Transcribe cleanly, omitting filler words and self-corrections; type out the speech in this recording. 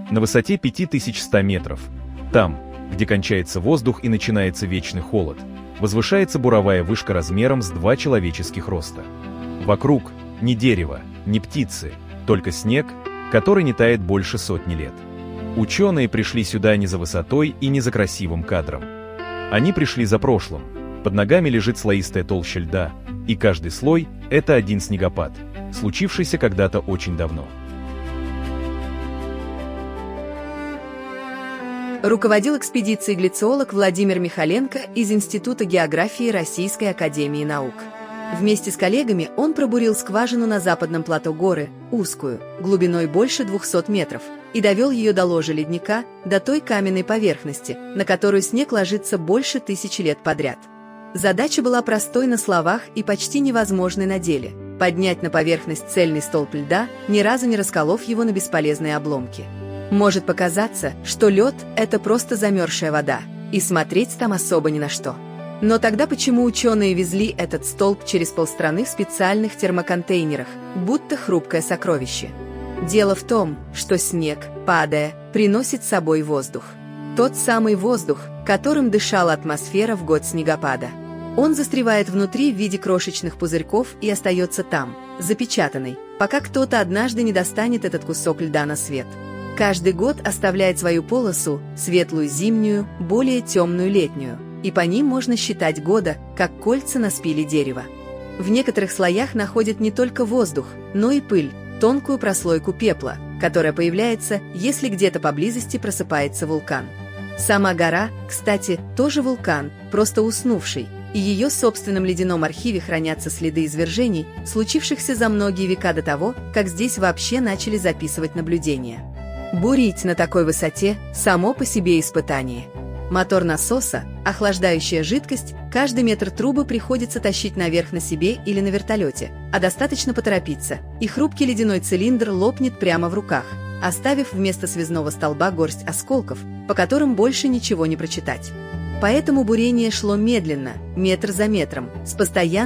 На высоте 5100 метров, там, где кончается воздух и начинается вечный холод, возвышается буровая вышка размером с 2 человеческих роста. Вокруг ни дерева, ни птицы, только снег, который не тает больше сотни лет. Ученые пришли сюда не за высотой и не за красивым кадром. Они пришли за прошлым. Под ногами лежит слоистая толща льда, и каждый слой – это один снегопад, случившийся когда-то очень давно. Руководил экспедицией глициолог Владимир Михаленко из Института географии Российской академии наук. Вместе с коллегами он пробурил скважину на западном плато горы, узкую, глубиной больше 200 метров, и довел ее до ложа ледника, до той каменной поверхности, на которую снег ложится больше 1000 лет подряд. Задача была простой на словах и почти невозможной на деле – поднять на поверхность цельный столб льда, ни разу не расколов его на бесполезные обломки. Может показаться, что лед – это просто замерзшая вода, и смотреть там особо ни на что. Но тогда почему ученые везли этот столб через полстраны в специальных термоконтейнерах, будто хрупкое сокровище? Дело в том, что снег, падая, приносит с собой воздух. Тот самый воздух, которым дышала атмосфера в год снегопада. Он застревает внутри в виде крошечных пузырьков и остается там, запечатанный, пока кто-то однажды не достанет этот кусок льда на свет. Каждый год оставляет свою полосу, светлую зимнюю, более темную летнюю, и по ним можно считать года, как кольца на спиле дерева. В некоторых слоях находят не только воздух, но и пыль, тонкую прослойку пепла, которая появляется, если где-то поблизости просыпается вулкан. Сама гора, кстати, тоже вулкан, просто уснувший, и ее собственном ледяном архиве хранятся следы извержений, случившихся за многие века до того, как здесь вообще начали записывать наблюдения. Бурить на такой высоте – само по себе испытание. Мотор насоса, охлаждающая жидкость, каждый метр трубы приходится тащить наверх на себе или на вертолете, а достаточно поторопиться, и хрупкий ледяной цилиндр лопнет прямо в руках, оставив вместо связного столба горсть осколков, по которым больше ничего не прочитать. Поэтому бурение шло медленно, метр за метром, с постоянной